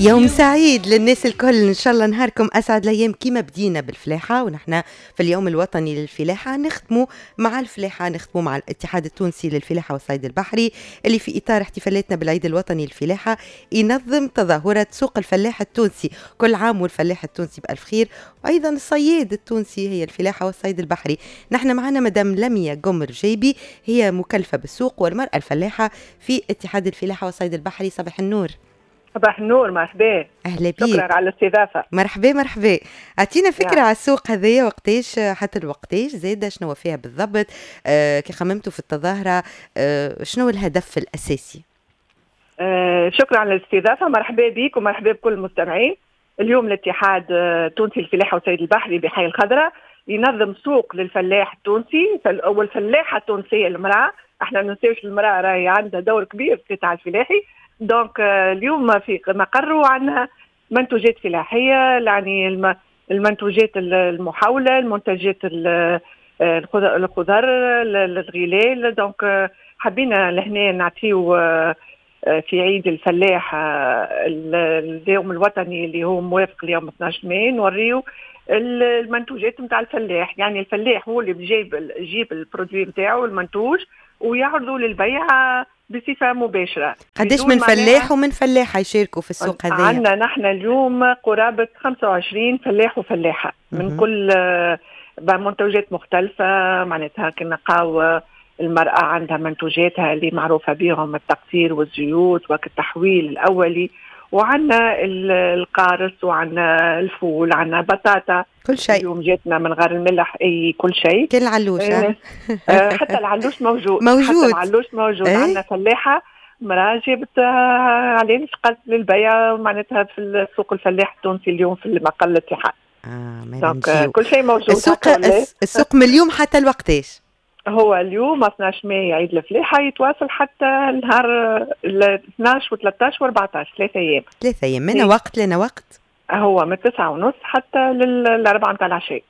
يوم سعيد للناس الكل، إن شاء الله نهاركم أسعد الأيام. كيما بدينا بالفلاحة ونحن في اليوم الوطني للفلاحة نختموا مع الفلاحة، نختموا مع الاتحاد التونسي للفلاحة والصيد البحري اللي في إطار احتفالاتنا بالعيد الوطني للفلاحة ينظم تظاهرة سوق الفلاح التونسي. كل عام والفلاح التونسي بألف خير، وأيضا الصياد التونسي هي الفلاحة والصيد البحري. نحن معنا مدام لميا قمر جيبي، هي مكلفة بالسوق والمرأة الفلاحة في اتحاد الفلاحة والصيد البحري. صباح النور. صباح النور، مرحبا. أهلا بيك. شكرا على الاستضافة. مرحبا مرحبا. أعطينا فكرة على السوق هذايا، وقتاش حتى الوقتاش زايدة، شنو فيها بالضبط؟ كي خممتوا في التظاهرة شنو الهدف الأساسي؟ شكرا على الاستضافة، مرحبا بك ومرحبا بكل المستمعين. اليوم الاتحاد التونسي للفلاحة والصيد البحري بحي الخضراء ينظم سوق للفلاح التونسي والفلاحة التونسية المرأة. احنا ما ننساوش المرأة راهي عندها دور كبير في القطاع الفلاحي. دونك اليوم في مقر عندنا منتوجات فلاحية، يعني المنتوجات المحولة، المنتجات الخضر، الغلال. دونك حبينا لهنا نعطيو في عيد الفلاح اليوم الوطني اللي هو موافق اليوم 12 ماي نوريو المنتوجات نتاع الفلاح. يعني الفلاح هو اللي يجيب البرودوي نتاعو المنتوج ويعرضوا للبيع بصفة مباشرة. قديش من فلاح ومن فلاحة يشاركوا في السوق هذا؟ عندنا نحن اليوم قرابة 25 فلاح وفلاحة من كل منتوجات مختلفة. معناتها كنلقاو المرأة عندها منتوجاتها اللي معروفة بهم، التقصير والزيوت والتحويل الأولي، وعندنا القارص، وعندنا الفول، عندنا بطاطا، كل شيء. اليوم جاتنا من غير الملح، أي كل شيء. كل علوش حتى العلوش موجود. حتى العلوش موجود. عندنا فلاحة مرأة جابت عليه قلت للبيع معناتها في السوق الفلاح التونسي اليوم في المقر الاتحاد. كل شيء موجود. السوق من اليوم حتى الوقتاش؟ هو اليوم 12 ماي عيد الفلاحة، يتواصل حتى نهار 12 و13 و14، 3 أيام. 3 أيام. من وقت لنا وقت؟ هو من 9:30 حتى لل4 متاع العشاء.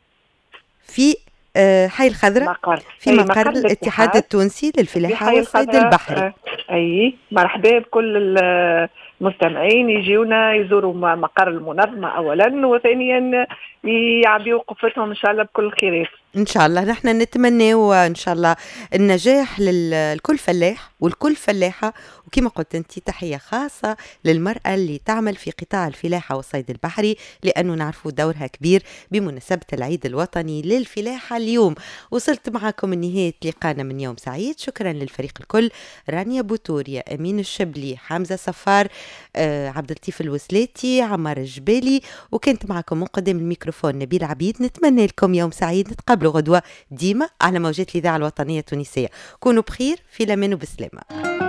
في حي الخضراء، في مقر الاتحاد التونسي للفلاحة والصيد البحري. أي مرحبا بكل المستمعين يجيونا يزوروا مقر المنظمة أولا، وثانيا يعبيوا وقفتهم إن شاء الله بكل خيرات. إن شاء الله نحن نتمنى وإن شاء الله النجاح للكل فلاح والكل فلاحة. وكما قلت أنت تحية خاصة للمرأة اللي تعمل في قطاع الفلاحة والصيد البحري، لأنه نعرفوا دورها كبير بمناسبة العيد الوطني للفلاحة اليوم. وصلت معكم النهاية لقانا من يوم سعيد. شكرا للفريق الكل، رانيا بوتوريا، أمين الشبلي، حمزة صفار، عبد اللطيف الوسلاتي، عمار الجبالي، وكنت معكم مقدم الميكروفون نبيل عبيد. نتمنى لكم يوم سعيد، نتقابلوا غدوة ديما على موجات الإذاعة الوطنية التونسية. كونوا بخير، في الأمان وبسلامة.